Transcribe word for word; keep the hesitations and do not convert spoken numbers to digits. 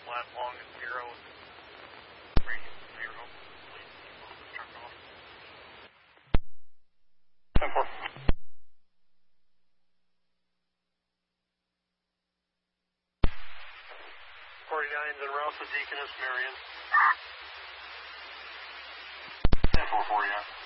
flat long at zero. Radius zero. Please keep on the truck off. ten four. forty-nine's en route to Deaconess Marion. ten four forty-nine.